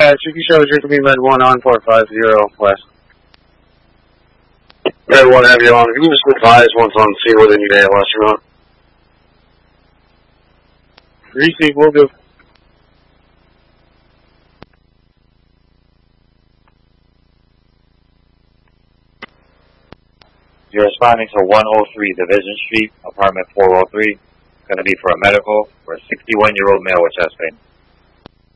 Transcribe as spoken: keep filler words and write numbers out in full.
Uh, Tricky Show, Jacoby Med one on four five zero West. Med one have you on. Can you just advise once on see where they need A L S or not? Receive, we'll do. You're responding to one oh three Division Street, apartment four oh three. Going to be for a medical for a sixty-one-year-old male with chest pain.